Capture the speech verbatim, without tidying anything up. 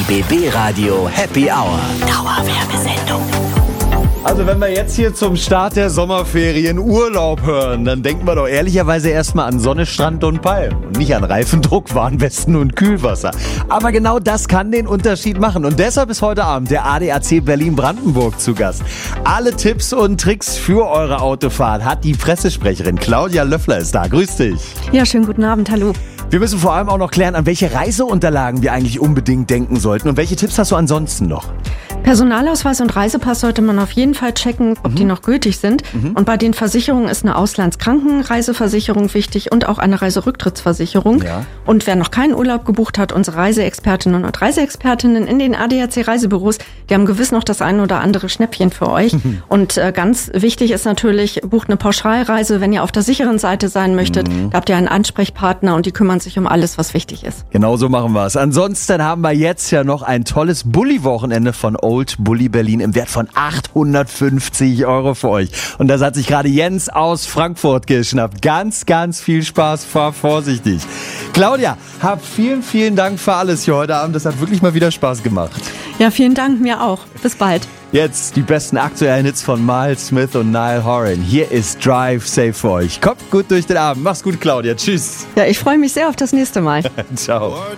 B B Radio Happy Hour. Dauerwerbesendung. Also wenn wir jetzt hier zum Start der Sommerferien Urlaub hören, dann denken wir doch ehrlicherweise erstmal an Sonne, Strand und Palmen und nicht an Reifendruck, Warnwesten und Kühlwasser. Aber genau das kann den Unterschied machen und deshalb ist heute Abend der A D A C Berlin-Brandenburg zu Gast. Alle Tipps und Tricks für eure Autofahrt hat die Pressesprecherin Claudia Löffler ist da. Grüß dich. Ja, schönen guten Abend, hallo. Wir müssen vor allem auch noch klären, an welche Reiseunterlagen wir eigentlich unbedingt denken sollten und welche Tipps hast du ansonsten noch? Personalausweis und Reisepass sollte man auf jeden Fall checken, ob mhm. die noch gültig sind. Mhm. Und bei den Versicherungen ist eine Auslandskrankenreiseversicherung wichtig und auch eine Reiserücktrittsversicherung. Ja. Und wer noch keinen Urlaub gebucht hat, unsere Reiseexpertinnen und Reiseexpertinnen in den A D A C Reisebüros, die haben gewiss noch das ein oder andere Schnäppchen für euch. Mhm. Und äh, ganz wichtig ist natürlich, bucht eine Pauschalreise, wenn ihr auf der sicheren Seite sein möchtet. Mhm. Da habt ihr einen Ansprechpartner und die kümmern sich um alles, was wichtig ist. Genau so machen wir es. Ansonsten haben wir jetzt ja noch ein tolles Bulli-Wochenende von Old Bulli Berlin im Wert von achthundertfünfzig Euro für euch. Und das hat sich gerade Jens aus Frankfurt geschnappt. Ganz, ganz viel Spaß. Fahr vorsichtig. Claudia, hab vielen, vielen Dank für alles hier heute Abend. Das hat wirklich mal wieder Spaß gemacht. Ja, vielen Dank, mir auch. Bis bald. Jetzt die besten aktuellen Hits von Miles Smith und Niall Horan. Hier ist Drive Safe für euch. Kommt gut durch den Abend. Mach's gut, Claudia. Tschüss. Ja, ich freue mich sehr auf das nächste Mal. Ciao.